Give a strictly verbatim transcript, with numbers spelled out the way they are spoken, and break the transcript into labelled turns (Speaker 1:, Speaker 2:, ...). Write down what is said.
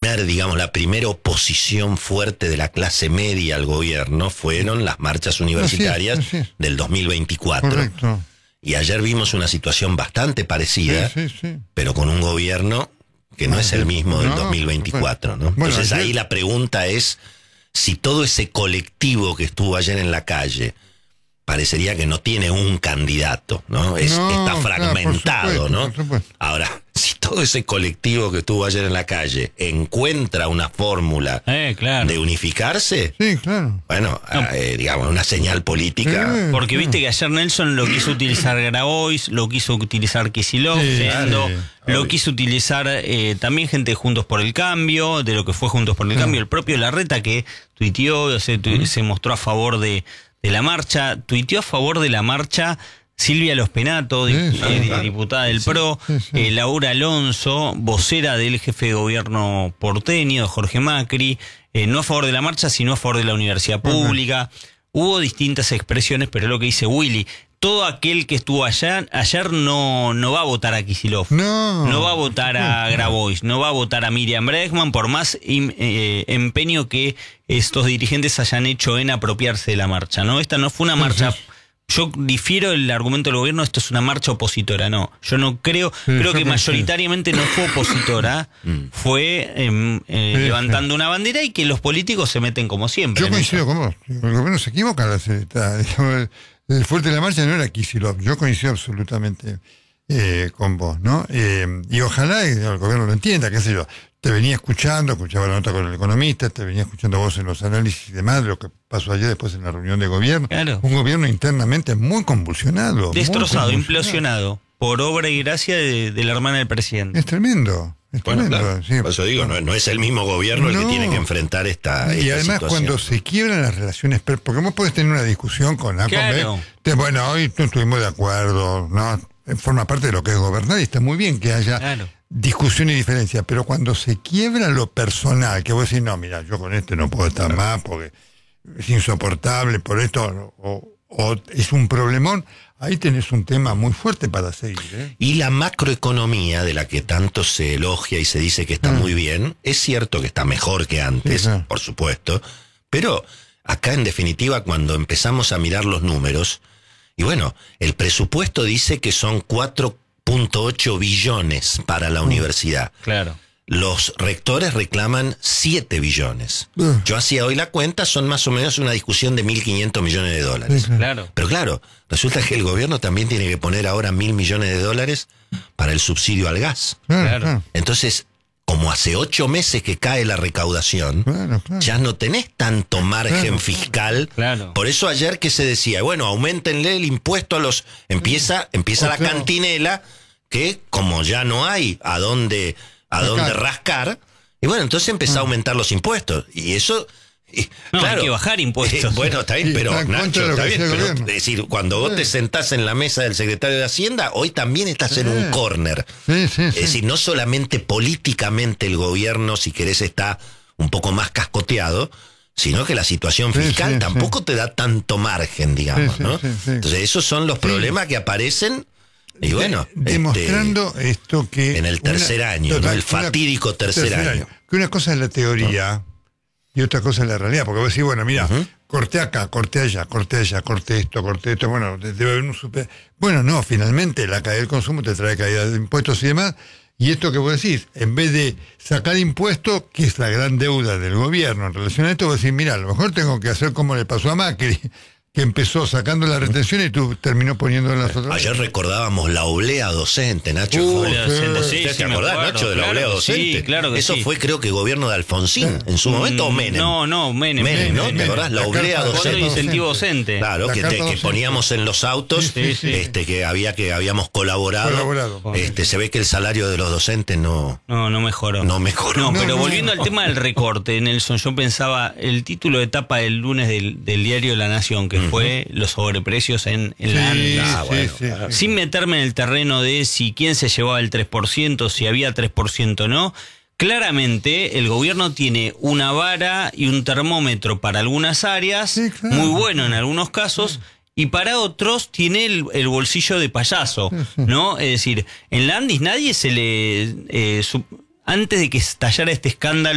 Speaker 1: primer, digamos, la primera oposición fuerte de la clase media al gobierno fueron las marchas universitarias así es, así es. del dos mil veinticuatro.
Speaker 2: Correcto.
Speaker 1: Y ayer vimos una situación bastante parecida,
Speaker 2: sí, sí, sí.
Speaker 1: pero con un gobierno que no ah, es el mismo del no, dos mil veinticuatro, ¿no? Bueno, Entonces ayer... ahí la pregunta es si todo ese colectivo que estuvo ayer en la calle parecería que no tiene un candidato, ¿no? Es, no está fragmentado, claro, por supuesto, ¿no? Por Ahora, si todo ese colectivo que estuvo ayer en la calle encuentra una fórmula
Speaker 3: eh, claro.
Speaker 1: de unificarse,
Speaker 2: sí, claro.
Speaker 1: bueno, no. eh, digamos, una señal política.
Speaker 3: Sí, Porque claro. viste que ayer Nelson lo quiso utilizar Grabois, lo quiso utilizar Kicillof, sí, siendo, sí, lo quiso utilizar eh, también gente de Juntos por el Cambio, de lo que fue Juntos por el sí. Cambio, el propio Larreta que tuiteó, se, tu, mm. se mostró a favor de... de la marcha, tuiteó a favor de la marcha Silvia Lospenato, sí, sí, eh, claro. diputada del sí, PRO, sí, sí. Eh, Laura Alonso, vocera del jefe de gobierno porteño, Jorge Macri, eh, no a favor de la marcha, sino a favor de la universidad pública. Uh-huh. Hubo distintas expresiones, pero es lo que dice Willy. Todo aquel que estuvo allá, ayer no, no va a votar a Kicillof,
Speaker 2: no,
Speaker 3: no va a votar a Grabois, no va a votar a Miriam Bregman, por más im, eh, empeño que estos dirigentes hayan hecho en apropiarse de la marcha, ¿no? Esta no fue una marcha, yo difiero el argumento del gobierno, esto es una marcha opositora, no, yo no creo, sí, creo que mayoritariamente no fue opositora, fue eh, eh, sí, levantando sí. una bandera y que los políticos se meten como siempre.
Speaker 2: Yo coincido con vos, el gobierno se equivoca, la secretaria, digamos, el fuerte de la marcha no era Kicillof, yo coincido absolutamente eh, con vos, ¿no? Eh, y ojalá el gobierno lo entienda, qué sé yo, te venía escuchando, escuchaba la nota con el economista, te venía escuchando vos en los análisis y demás, de lo que pasó ayer después en la reunión de gobierno.
Speaker 3: Claro.
Speaker 2: Un gobierno internamente muy convulsionado.
Speaker 3: Destrozado,
Speaker 2: muy convulsionado.
Speaker 3: implosionado, por obra y gracia de, de la hermana del presidente.
Speaker 2: Es tremendo. Es
Speaker 1: bueno,
Speaker 2: tremendo,
Speaker 1: claro,
Speaker 2: sí.
Speaker 1: por eso digo, no, no es el mismo gobierno no. el que tiene que enfrentar esta,
Speaker 2: y
Speaker 1: esta
Speaker 2: además
Speaker 1: situación.
Speaker 2: Cuando se quiebran las relaciones, porque vos podés tener una discusión con A,
Speaker 3: claro.
Speaker 2: con B, bueno, hoy no estuvimos de acuerdo, ¿no? Forma parte de lo que es gobernar y está muy bien que haya
Speaker 3: claro.
Speaker 2: discusión y diferencia, pero cuando se quiebra lo personal, que vos decís, no, mira, yo con este no puedo estar claro. más porque es insoportable por esto, o, o es un problemón, ahí tenés un tema muy fuerte para seguir, ¿eh?
Speaker 1: Y la macroeconomía, de la que tanto se elogia y se dice que está ah. muy bien, es cierto que está mejor que antes, sí, sí. por supuesto, pero acá en definitiva cuando empezamos a mirar los números, y bueno, el presupuesto dice que son cuatro punto ocho billones para la uh, universidad.
Speaker 3: Claro.
Speaker 1: Los rectores reclaman siete billones.
Speaker 2: Uh.
Speaker 1: Yo hacía hoy la cuenta, son más o menos una discusión de mil quinientos millones de dólares.
Speaker 2: Sí,
Speaker 3: claro.
Speaker 1: Pero claro, resulta que el gobierno también tiene que poner ahora mil millones de dólares para el subsidio al gas.
Speaker 2: Claro, claro.
Speaker 1: Entonces, como hace ocho meses que cae la recaudación,
Speaker 2: claro, claro.
Speaker 1: ya no tenés tanto margen
Speaker 2: claro,
Speaker 1: fiscal.
Speaker 3: Claro.
Speaker 1: Por eso ayer que se decía, bueno, aumentenle el impuesto a los... Empieza, empieza la
Speaker 2: claro.
Speaker 1: cantinela, que como ya no hay a dónde, a dónde rascar, y bueno, entonces empezó a aumentar los impuestos. Y eso... Y,
Speaker 3: no,
Speaker 1: claro,
Speaker 3: hay que bajar impuestos.
Speaker 1: Eh, bueno, está bien, pero Nacho, está bien, pero
Speaker 2: gobierno.
Speaker 1: es decir, cuando vos
Speaker 2: sí.
Speaker 1: te sentás en la mesa del secretario de Hacienda, hoy también estás sí. en un córner.
Speaker 2: Sí, sí,
Speaker 1: es
Speaker 2: sí.
Speaker 1: decir, no solamente políticamente el gobierno, si querés, está un poco más cascoteado, sino que la situación fiscal sí, sí, tampoco sí. te da tanto margen, digamos,
Speaker 2: sí,
Speaker 1: ¿no?
Speaker 2: Sí, sí, sí.
Speaker 1: Entonces, esos son los
Speaker 2: sí.
Speaker 1: problemas que aparecen. Y bueno,
Speaker 2: de, demostrando
Speaker 1: este,
Speaker 2: esto que...
Speaker 1: En el tercer
Speaker 2: una,
Speaker 1: año,
Speaker 2: total,
Speaker 1: ¿no? El fatídico
Speaker 2: una,
Speaker 1: tercer, tercer año. año.
Speaker 2: Que una cosa es la teoría... ¿no? Y otra cosa es la realidad, porque vos decís, bueno, mira, uh-huh. corté acá, corté allá, corté allá, corté esto, corté esto, bueno, debe haber un super... Bueno, no, finalmente la caída del consumo te trae caída de impuestos y demás, y esto que vos decís, en vez de sacar impuestos, que es la gran deuda del gobierno en relación a esto, vos decís, mira, a lo mejor tengo que hacer como le pasó a Macri, que empezó sacando la retención y tú terminó poniendo en las otras.
Speaker 1: Ayer recordábamos la oblea docente, Nacho.
Speaker 3: Uh, oblea docente, sí,
Speaker 1: ¿Te
Speaker 3: sí,
Speaker 1: acordás,
Speaker 3: acuerdo,
Speaker 1: Nacho, de la
Speaker 3: claro
Speaker 1: oblea docente?
Speaker 3: Sí, claro que
Speaker 1: Eso
Speaker 3: sí.
Speaker 1: fue, creo que, gobierno de Alfonsín, en su momento, o Menem.
Speaker 3: No, no, Menem.
Speaker 1: Menem, ¿no?
Speaker 3: Menem.
Speaker 1: ¿Te acordás? La, la oblea docente.
Speaker 3: El incentivo docente.
Speaker 1: Claro, que, te, que poníamos en los autos,
Speaker 2: sí, sí, sí.
Speaker 1: este que había que habíamos colaborado.
Speaker 2: colaborado.
Speaker 1: Este, se ve que el salario de los docentes no...
Speaker 3: No, no mejoró.
Speaker 1: No mejoró.
Speaker 3: No,
Speaker 2: no
Speaker 3: pero
Speaker 2: no,
Speaker 3: volviendo
Speaker 2: no.
Speaker 3: al tema del recorte, Nelson, yo pensaba, el título de etapa del lunes del, del diario La Nación, que uh-huh. fue los sobreprecios en, en
Speaker 2: sí,
Speaker 3: la ANDI.
Speaker 1: Ah, bueno,
Speaker 2: sí, sí, sí.
Speaker 3: Sin meterme en el terreno de si quién se llevaba el tres por ciento, si había tres por ciento o no, claramente el gobierno tiene una vara y un termómetro para algunas áreas,
Speaker 2: sí, claro.
Speaker 3: muy bueno en algunos casos, sí. y para otros tiene el, el bolsillo de payaso, sí, sí. ¿no? Es decir, en la ANDI nadie se le... Eh, su, antes de que estallara este escándalo